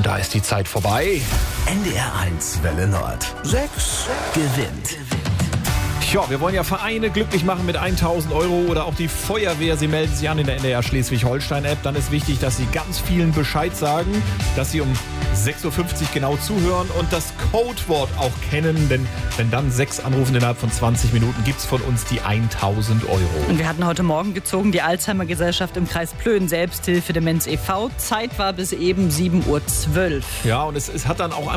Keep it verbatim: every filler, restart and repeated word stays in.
da ist die Zeit vorbei. N D R eins Welle Nord. Sechs gewinnt. Ja, wir wollen ja Vereine glücklich machen mit tausend Euro oder auch die Feuerwehr. Sie melden sich an in der N D R Schleswig-Holstein-App. Dann ist wichtig, dass Sie ganz vielen Bescheid sagen, dass Sie um sechs Uhr fünfzig genau zuhören und das Codewort auch kennen. Denn wenn dann sechs anrufen innerhalb von zwanzig Minuten, gibt's von uns die tausend Euro. Und wir hatten heute Morgen gezogen die Alzheimer-Gesellschaft im Kreis Plön, Selbsthilfe Demenz e V. Zeit war bis eben sieben Uhr zwölf. Ja, und es, es hat dann auch